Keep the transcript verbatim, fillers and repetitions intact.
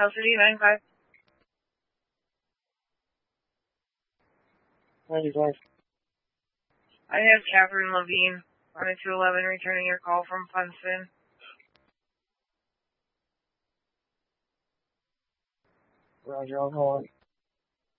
South City, nine five. ninety-five. I have Catherine Levine on a two eleven returning your call from Funston. Roger, I'll call it.